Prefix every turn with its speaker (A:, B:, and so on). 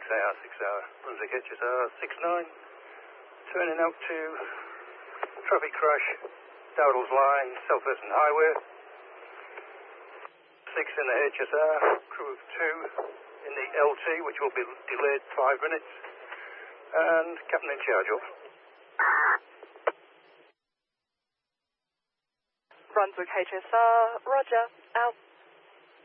A: 6 hour, Brunswick HSR 69, turning out to traffic crash, Dowdall's Line, South Western Highway, 6 in the HSR, crew of 2 in the LT, which will be delayed 5 minutes, and captain in charge of.
B: Brunswick HSR, roger, out.